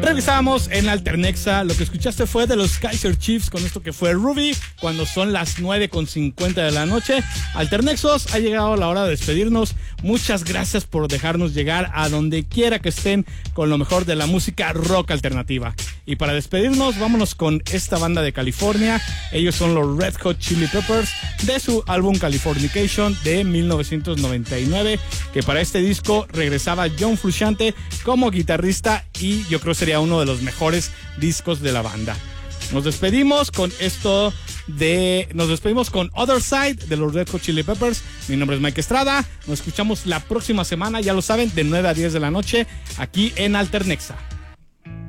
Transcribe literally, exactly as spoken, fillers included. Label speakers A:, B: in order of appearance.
A: Regresamos en Alternexa. Lo que escuchaste fue de los Kaiser Chiefs con esto que fue Ruby, cuando son las nueve con cincuenta de la noche. Alternexos, ha llegado la hora de despedirnos. Muchas gracias por dejarnos llegar a donde quiera que estén con lo mejor de la música rock alternativa. Y para despedirnos, vámonos con esta banda de California. Ellos son los Red Hot Chili Peppers, de su álbum Californication de mil novecientos noventa y nueve, que para este disco regresaba John Frusciante como guitarrista y yo creo sería uno de los mejores discos de la banda. Nos despedimos con esto de... Nos despedimos con Other Side de los Red Hot Chili Peppers. Mi nombre es Mike Estrada. Nos escuchamos la próxima semana, ya lo saben, de nueve a diez de la noche, aquí en Alternexa.